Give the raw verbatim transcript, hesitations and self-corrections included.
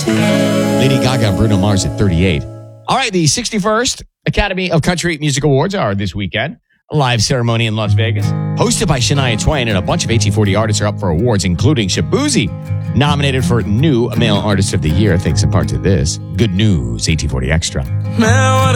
Lady Gaga and Bruno Mars at thirty-eight. All right, the sixty-first Academy of Country Music Awards are this weekend. A live ceremony in Las Vegas, hosted by Shania Twain, and a bunch of eighteen forty artists are up for awards, including Shabuzi, nominated for New Male Artist of the Year, thanks in part to this. Good news, eighteen forty Extra. Now